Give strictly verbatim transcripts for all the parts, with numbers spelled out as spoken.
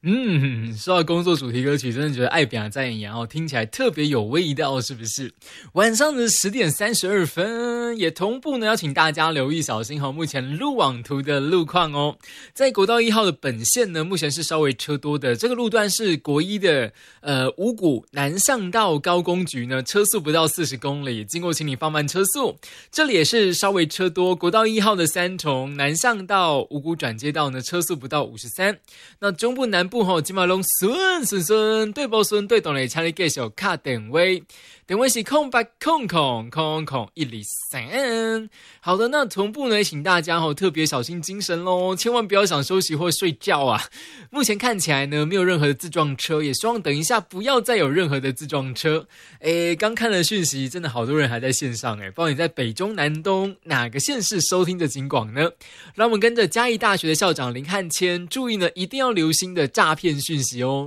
嗯，说到工作主题歌曲，真的觉得爱表在演哦，听起来特别有味道，是不是？晚上的十点三十二分，也同步呢，要请大家留意小心哈，目前路网图的路况哦。在国道一号的本线呢，目前是稍微车多的，这个路段是国一的呃五股南向到高工局呢，车速不到四十公里，经过请你放慢车速。这里也是稍微车多，国道一号的三重南向到五股转接道呢，车速不到五十三。那中部南部吼，今嘛拢顺顺顺，对不顺对动嘞，请你继续卡电话，电话是空八空空空空一零三。好的，那同步呢，请大家吼特别小心精神咯，千万不要想休息或睡觉啊。目前看起来呢，没有任何的自撞车，也希望等一下不要再有任何的自撞车。诶，刚看了讯息，真的好多人还在线上诶，不知道你在北中南东哪个县市收听着警广呢？让我们跟着嘉义大学的校长林汉谦，注意呢，一定要留心的诈骗讯息哦。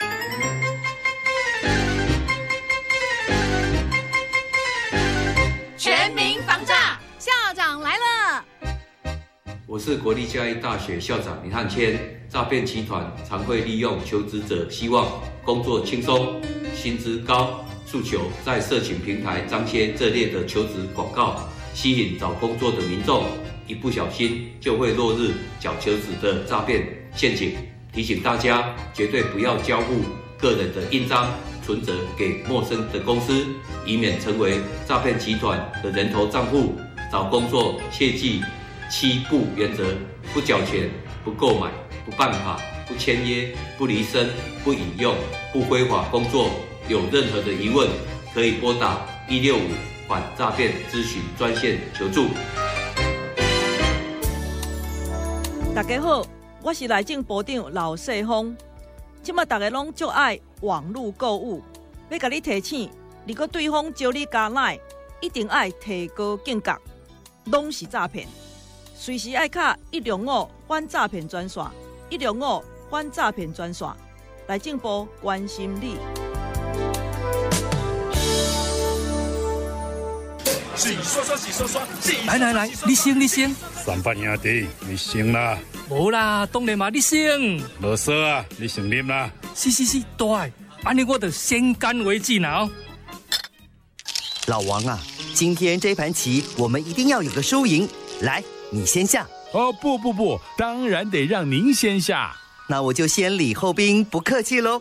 全民防诈，校长来了。 我是国立嘉义大学校长林汉谦。诈骗集团常会利用求职者希望工作轻松、薪资高诉求，在社群平台张贴这类的求职广告，吸引找工作的民众，一不小心就会落入假求职的诈骗陷阱。提醒大家，绝对不要交付个人的印章、存折给陌生的公司，以免成为诈骗集团的人头账户。找工作切记七不原则：不缴钱、不购买、不办卡、不签约、不离身、不引用、不非法工作。有任何的疑问，可以拨打一六五反诈骗咨询专线求助。 大家好，我是内政部长老世峰。现在大家拢就爱网络购物，要甲你提醒，如果对方招你加赖，一定爱提高警觉，拢是诈骗。随时爱卡一零五反诈骗专线，一零五反诈骗专线，内政部关心你。 洗刷刷，洗刷刷， 来来来，你先你先。 三八兄弟，你先啦。 无啦，当然嘛，你先。 啰嗦啊，你先啉啦。 是是是，对，安尼我就先干为敬哦。 老王啊，今天这盘棋我们一定要有个输赢。来，你先下。 哦不不不，当然得让您先下。 那我就先礼后兵，不客气喽。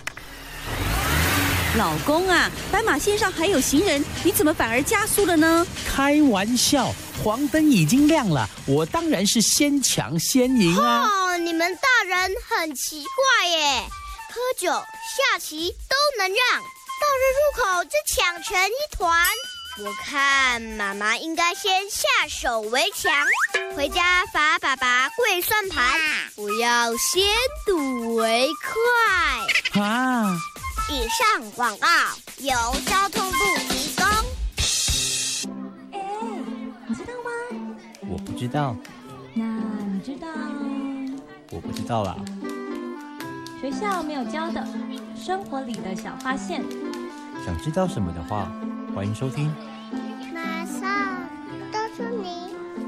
老公啊，斑马线上还有行人，你怎么反而加速了呢？ 开玩笑，黄灯已经亮了，我当然是先抢先赢啊！ 哦，你们大人很奇怪耶，喝酒、下棋都能让，到了入口就抢成一团。我看妈妈应该先下手为强，回家罚爸爸跪算盘，不要先睹为快啊！ 以上广告由交通部提供。 哎，你知道吗？ 我不知道。 那你知道？ 我不知道啦。 学校没有教的生活里的小发现。 想知道什么的话，欢迎收听。 马上告诉你。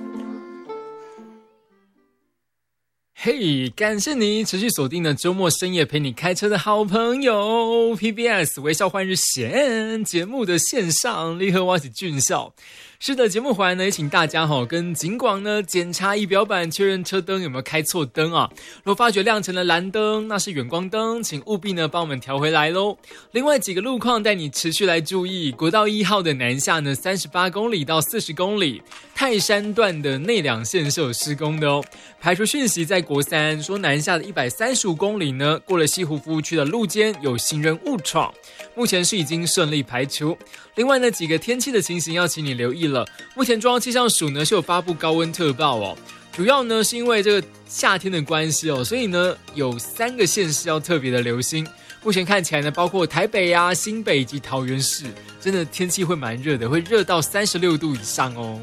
嘿、hey, 感谢你持续锁定的周末深夜陪你开车的好朋友 P B S 微笑换日线节目的线上立刻挖起俊笑。是的，节目回来呢，也请大家哈跟警广呢检查仪表板，确认车灯有没有开错灯啊。如果发觉亮成了蓝灯，那是远光灯，请务必呢帮我们调回来咯。另外几个路况带你持续来注意，国道一号的南下呢三十八公里到四十公里，泰山段的内两线是有施工的哦。排除讯息在国三说南下的一百三十五公里呢，过了西湖服务区的路肩有行人误闯，目前是已经顺利排除。另外呢，几个天气的情形要请你留意了。目前中央气象署呢是有发布高温特报哦，主要呢是因为这个夏天的关系哦，所以呢有三个县市要特别的留心。目前看起来呢，包括台北啊、新北以及桃园市，真的天气会蛮热的，会热到三十六度以上哦。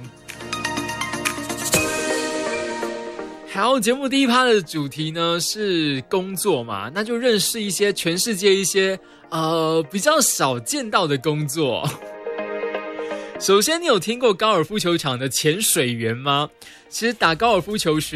好，节目第一趴的主题呢是工作嘛，那就认识一些全世界一些呃比较少见到的工作。首先，你有听过高尔夫球场的潜水员吗？其实打高尔夫球时